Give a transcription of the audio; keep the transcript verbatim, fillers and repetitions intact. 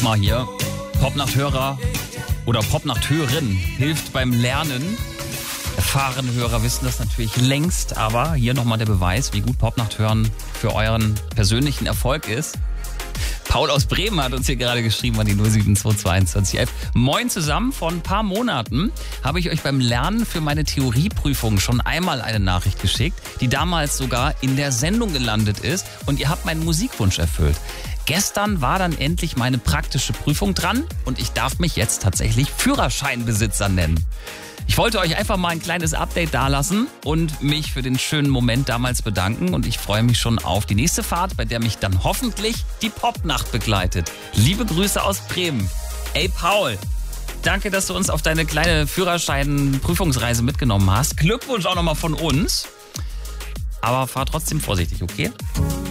Nochmal hier. Popnachthörer oder Popnachthörerin hilft beim Lernen. Erfahrene Hörer wissen das natürlich längst, aber hier nochmal der Beweis, wie gut Popnachthören für euren persönlichen Erfolg ist. Paul aus Bremen hat uns hier gerade geschrieben an die null sieben zwei zwei einundzwanzig elf. Moin zusammen, vor ein paar Monaten habe ich euch beim Lernen für meine Theorieprüfung schon einmal eine Nachricht geschickt, die damals sogar in der Sendung gelandet ist und ihr habt meinen Musikwunsch erfüllt. Gestern war dann endlich meine praktische Prüfung dran und ich darf mich jetzt tatsächlich Führerscheinbesitzer nennen. Ich wollte euch einfach mal ein kleines Update dalassen und mich für den schönen Moment damals bedanken. Und ich freue mich schon auf die nächste Fahrt, bei der mich dann hoffentlich die Popnacht begleitet. Liebe Grüße aus Bremen. Ey Paul, danke, dass du uns auf deine kleine Führerschein-Prüfungsreise mitgenommen hast. Glückwunsch auch nochmal von uns. Aber fahr trotzdem vorsichtig, okay?